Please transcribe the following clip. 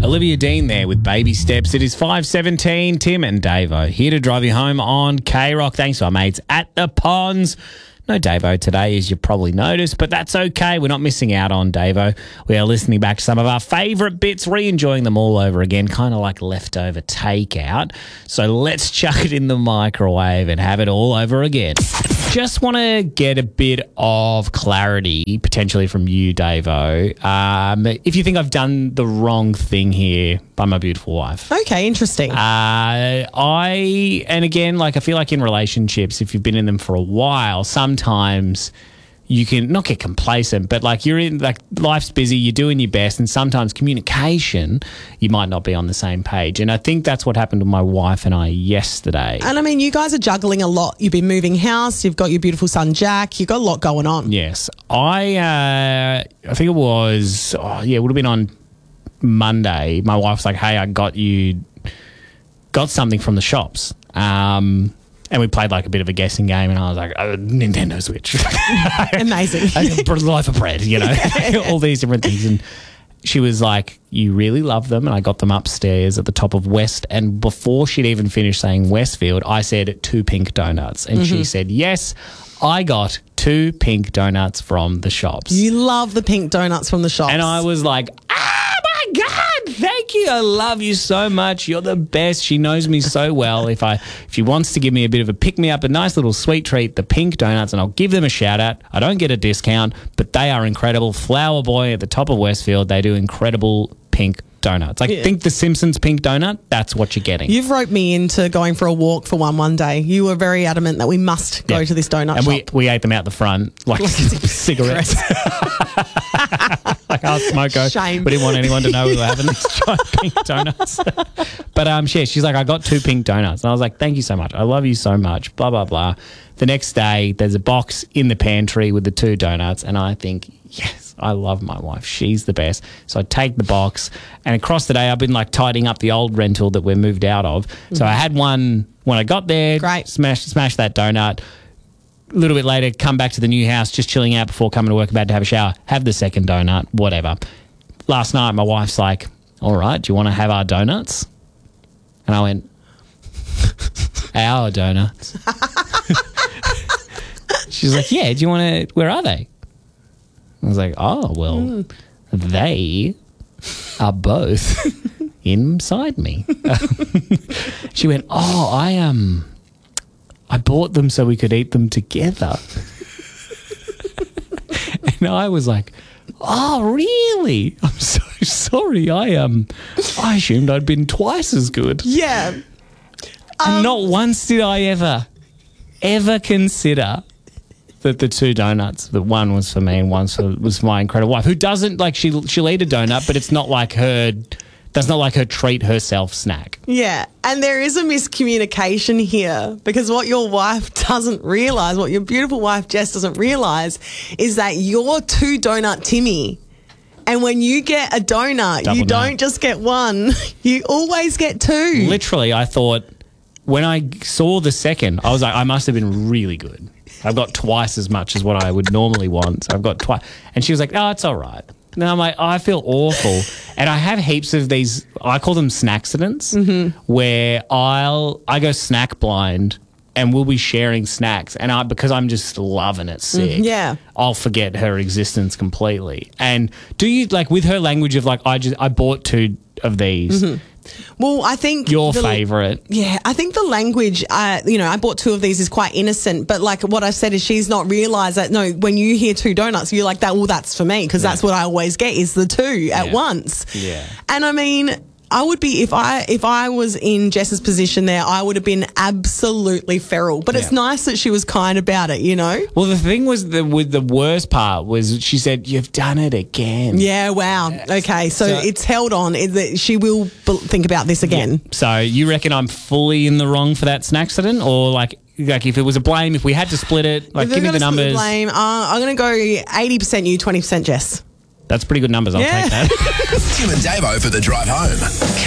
Olivia Dean there with Baby Steps. It is 5:17. Tim and Davo here to drive you home on K-Rock. Thanks to our mates at the Ponds. No Davo today, as you probably noticed, but that's okay. We're not missing out on Davo. We are listening back to some of our favourite bits, re-enjoying them all over again, kind of like leftover takeout. So let's chuck it in the microwave and have it all over again. Just want to get a bit of clarity, potentially from you, Davo. If you think I've done the wrong thing here by my beautiful wife. Okay, interesting. I feel like in relationships, if you've been in them for a while, sometimes you can not get complacent, but life's busy, you're doing your best, and sometimes communication, you might not be on the same page. And I think that's what happened to my wife and I yesterday. And I mean, you guys are juggling a lot. You've been moving house, you've got your beautiful son Jack, you've got a lot going on. Yes. I think it was, it would have been on Monday. My wife's like, hey, I got something from the shops. And we played like a bit of a guessing game, and I was like, Nintendo Switch. Amazing. A loaf of bread, all these different things. And she was like, you really love them. And I got them upstairs at the top of West. And before she'd even finished saying Westfield, I said 2 pink donuts. And she said, yes, I got 2 pink donuts from the shops. You love the pink donuts from the shops. And I was like, oh my God, thank you. I love you so much. You're the best. She knows me so well. If she wants to give me a bit of a pick-me-up, a nice little sweet treat, the pink donuts, and I'll give them a shout-out. I don't get a discount, but they are incredible. Flower Boy at the top of Westfield, they do incredible pink donuts. Think the Simpsons pink donut, that's what you're getting. You've roped me into going for a walk for one day. You were very adamant that we must go to this donut shop. And we ate them out the front like cigarettes. Like our smoko. Shame. We didn't want anyone to know we were having these giant pink donuts. But she's like, I got 2 pink donuts. And I was like, thank you so much. I love you so much. Blah, blah, blah. The next day, there's a box in the pantry with the 2 donuts. And I think, yes, I love my wife. She's the best. So I take the box, and across the day, I've been like tidying up the old rental that we're moved out of. So I had one when I got there. Great. Smash that donut. A little bit later, come back to the new house, just chilling out before coming to work, about to have a shower, have the second donut, whatever. Last night, my wife's like, all right, do you want to have our donuts? And I went, our donuts. She's like, yeah, do you want to, where are they? I was like, oh, well, they are both inside me. She went, oh, I bought them so we could eat them together. And I was like, oh, really? I'm so sorry. I assumed I'd been twice as good. Yeah. And not once did I ever consider that the 2 donuts, that one was for me and one was for my incredible wife, who doesn't, like, she'll eat a donut, but it's not like that's not like her treat herself snack. Yeah, and there is a miscommunication here, because what your wife doesn't realise, what your beautiful wife Jess doesn't realise, is that you're 2 donut Timmy. And when you get a donut, you don't just get one, you always get 2. Literally, I thought, when I saw the second, I was like, I must have been really good. I've got twice as much as what I would normally want. So I've got twice. And she was like, oh, it's all right. And I'm like, I feel awful. And I have heaps of these, I call them snackcidents, where I go snack blind and we'll be sharing snacks. And because I'm just loving it sick, I'll forget her existence completely. And do you, like, with her language of like, I bought 2 of these. Well, I think your favourite. Yeah, I think the language, I bought 2 of these is quite innocent, but like what I said is she's not realised that, no, when you hear 2 donuts, you're like, that's for me, because that's what I always get is the 2 at once. Yeah. And I mean, I would be, if I was in Jess's position there, I would have been absolutely feral. But it's nice that she was kind about it, Well, the thing was, with the worst part was she said, you've done it again. Yeah, wow. Okay, so it's held on. She will think about this again. Yeah. So you reckon I'm fully in the wrong for that snackcident? Or like if it was a blame, if we had to split it, like, give me the numbers. Blame, I'm going to go 80% you, 20% Jess. That's pretty good numbers. I'll take that. Tim and Davo for the drive home.